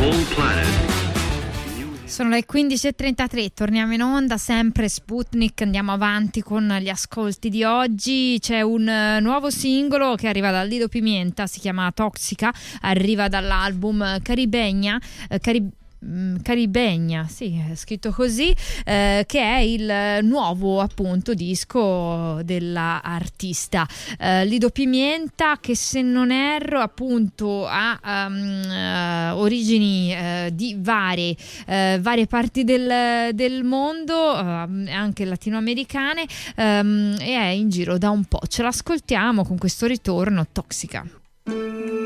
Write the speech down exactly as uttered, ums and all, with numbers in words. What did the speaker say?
whole planet. Sono le quindici e trentatré, torniamo in onda, sempre Sputnik, andiamo avanti con gli ascolti di oggi. C'è un uh, nuovo singolo che arriva dal Lido Pimienta, si chiama Toxica, arriva dall'album Caribegna, uh, Carib- Caribegna, sì, è scritto così, eh, che è il nuovo appunto disco della artista eh, Lido Pimienta, che se non erro appunto ha um, uh, origini uh, di varie, uh, varie parti del, del mondo, uh, anche latinoamericane, um, e è in giro da un po'. Ce l'ascoltiamo con questo ritorno, Toxica.